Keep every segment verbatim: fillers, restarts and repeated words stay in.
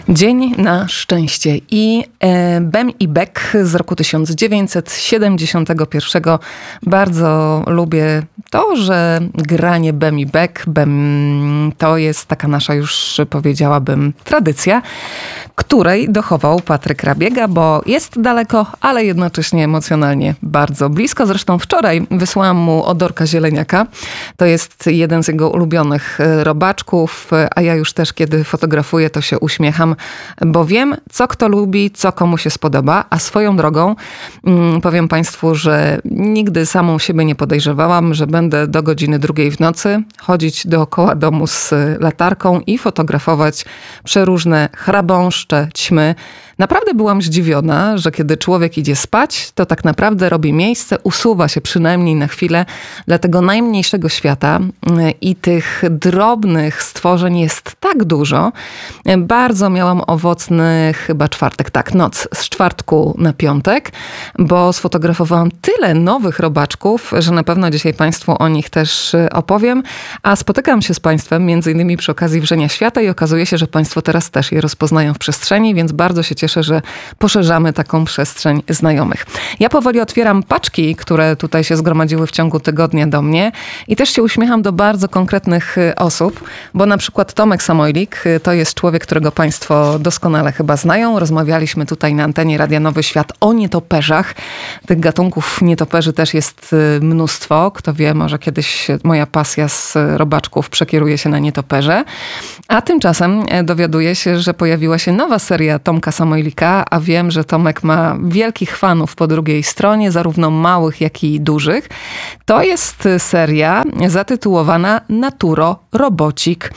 Dzień na szczęście i e, Bem i Beck z roku tysiąc dziewięćset siedemdziesiątego pierwszego. Bardzo lubię to, że granie Bem i Beck, Bem to jest taka nasza już powiedziałabym tradycja, której dochował Patryk Rabiega, bo jest daleko, ale jednocześnie emocjonalnie bardzo blisko. Zresztą wczoraj wysłałam mu Odorka Zieleniaka. To jest jeden z jego ulubionych robaczków, a ja już też kiedy fotografuję, to się uśmiecham, bo wiem, co kto lubi, co komu się spodoba, a swoją drogą mm, powiem Państwu, że nigdy samą siebie nie podejrzewałam, że będę do godziny drugiej w nocy chodzić dookoła domu z latarką i fotografować przeróżne chrabąszcze, ćmy. Naprawdę byłam zdziwiona, że kiedy człowiek idzie spać, to tak naprawdę robi miejsce, usuwa się przynajmniej na chwilę dla tego najmniejszego świata i tych drobnych stworzeń jest tak dużo. Bardzo miałam owocny chyba czwartek, tak, noc z czwartku na piątek, bo sfotografowałam tyle nowych robaczków, że na pewno dzisiaj Państwu o nich też opowiem, a spotykam się z Państwem między innymi przy okazji Wrzenia Świata i okazuje się, że Państwo teraz też je rozpoznają w przestrzeni, więc bardzo się cieszę, że poszerzamy taką przestrzeń znajomych. Ja powoli otwieram paczki, które tutaj się zgromadziły w ciągu tygodnia do mnie i też się uśmiecham do bardzo konkretnych osób, bo na przykład Tomek Samojlik to jest człowiek, którego Państwo doskonale chyba znają. Rozmawialiśmy tutaj na antenie Radia Nowy Świat o nietoperzach. Tych gatunków nietoperzy też jest mnóstwo. Kto wie, może kiedyś moja pasja z robaczków przekieruje się na nietoperze. A tymczasem dowiaduję się, że pojawiła się nowa seria Tomka Samojlika, a wiem, że Tomek ma wielkich fanów po drugiej stronie, zarówno małych, jak i dużych. To jest seria zatytułowana Naturo Robocik.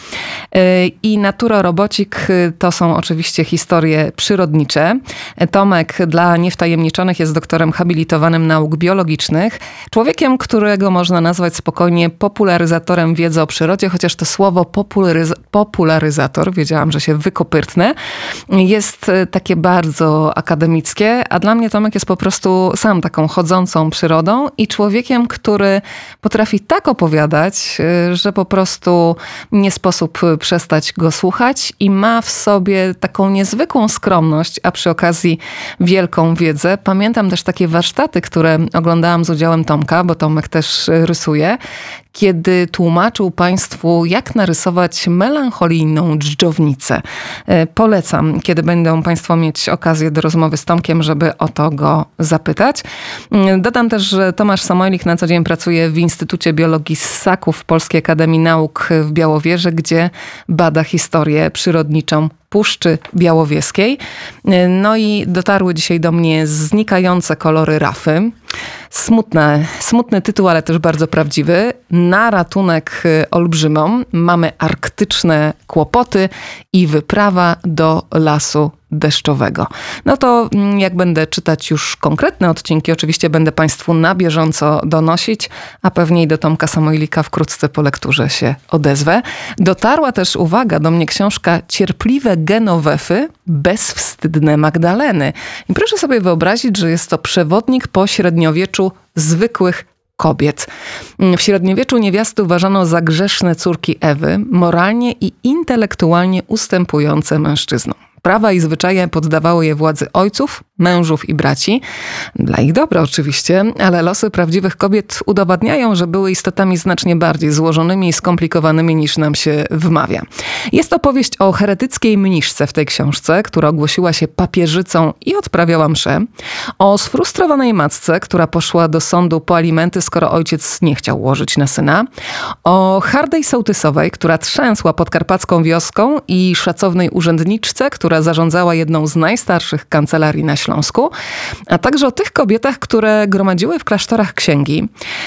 I Naturo Robocik to są oczywiście historie przyrodnicze. Tomek dla niewtajemniczonych jest doktorem habilitowanym nauk biologicznych. Człowiekiem, którego można nazwać spokojnie popularyzatorem wiedzy o przyrodzie, chociaż to słowo popularyz- popularyzator, wiedziałam, że się wykopyrtnę, jest takie bardzo akademickie, a dla mnie Tomek jest po prostu sam taką chodzącą przyrodą i człowiekiem, który potrafi tak opowiadać, że po prostu nie sposób przestać go słuchać i ma w sobie taką niezwykłą skromność, a przy okazji wielką wiedzę. Pamiętam też takie warsztaty, które oglądałam z udziałem Tomka, bo Tomek też rysuje, kiedy tłumaczył Państwu, jak narysować melancholijną dżdżownicę. Polecam, kiedy będą Państwo mieć okazję do rozmowy z Tomkiem, żeby o to go zapytać. Dodam też, że Tomasz Samojlik na co dzień pracuje w Instytucie Biologii Ssaków Polskiej Akademii Nauk w Białowieży, gdzie bada historię przyrodniczą Puszczy Białowieskiej. No i dotarły dzisiaj do mnie znikające kolory rafy. Smutne, smutny tytuł, ale też bardzo prawdziwy. Na ratunek olbrzymom mamy arktyczne kłopoty i wyprawa do lasu deszczowego. No to jak będę czytać już konkretne odcinki, oczywiście będę Państwu na bieżąco donosić, a pewnie i do Tomka Samojlika wkrótce po lekturze się odezwę. Dotarła też, uwaga, do mnie książka Cierpliwe Genowefy, bezwstydne Magdaleny. I proszę sobie wyobrazić, że jest to przewodnik po średniowieczu zwykłych kobiet. W średniowieczu niewiasty uważano za grzeszne córki Ewy, moralnie i intelektualnie ustępujące mężczyznom. Prawa i zwyczaje poddawały je władzy ojców, mężów i braci. Dla ich dobra oczywiście, ale losy prawdziwych kobiet udowadniają, że były istotami znacznie bardziej złożonymi i skomplikowanymi niż nam się wmawia. Jest opowieść o heretyckiej mniszce w tej książce, która ogłosiła się papieżycą i odprawiała mszę. O sfrustrowanej matce, która poszła do sądu po alimenty, skoro ojciec nie chciał łożyć na syna. O hardej sołtysowej, która trzęsła podkarpacką wioską i szacownej urzędniczce, która zarządzała jedną z najstarszych kancelarii na Śląsku, a także o tych kobietach, które gromadziły w klasztorach księgi,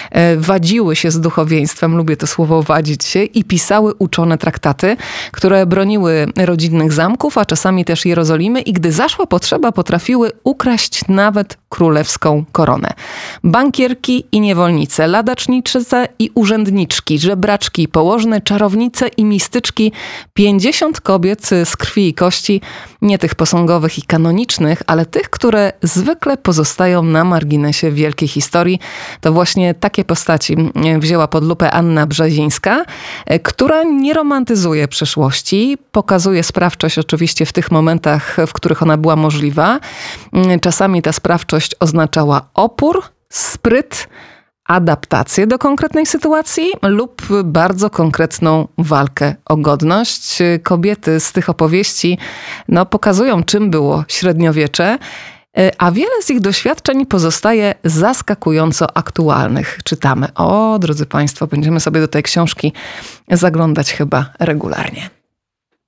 wadziły się z duchowieństwem, lubię to słowo wadzić się, i pisały uczone traktaty, które broniły rodzinnych zamków, a czasami też Jerozolimy i gdy zaszła potrzeba, potrafiły ukraść nawet królewską koronę. Bankierki i niewolnice, ladacznice i urzędniczki, żebraczki, położne, czarownice i mistyczki, pięćdziesiąt kobiet z krwi i kości Nie tych posągowych i kanonicznych, ale tych, które zwykle pozostają na marginesie wielkiej historii. To właśnie takie postaci wzięła pod lupę Anna Brzezińska, która nie romantyzuje przeszłości, pokazuje sprawczość oczywiście w tych momentach, w których ona była możliwa. Czasami ta sprawczość oznaczała opór, spryt, adaptację do konkretnej sytuacji lub bardzo konkretną walkę o godność. Kobiety z tych opowieści no, pokazują, czym było średniowiecze, a wiele z ich doświadczeń pozostaje zaskakująco aktualnych. Czytamy. O, drodzy Państwo, będziemy sobie do tej książki zaglądać chyba regularnie.